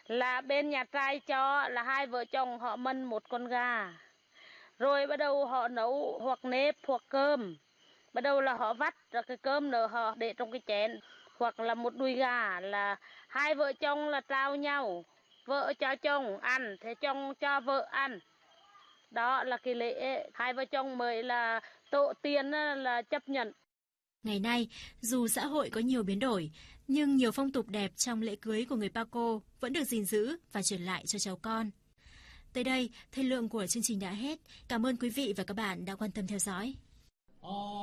là bên nhà trai cho là hai vợ chồng họ mân một con gà. Rồi bắt đầu họ nấu hoặc nếp hoặc cơm. Bắt đầu là họ vắt rồi cái cơm nữa họ để trong cái chén. Hoặc là một đùi gà là hai vợ chồng là trao nhau. Vợ cho chồng ăn, thế chồng cho vợ ăn. Đó là cái lễ hai vợ chồng mới là tổ tiên là chấp nhận. Ngày nay, dù xã hội có nhiều biến đổi, nhưng nhiều phong tục đẹp trong lễ cưới của người Paco vẫn được gìn giữ và truyền lại cho cháu con. Tới đây, thời lượng của chương trình đã hết. Cảm ơn quý vị và các bạn đã quan tâm theo dõi.